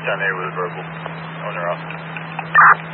down there with a verbal on or off.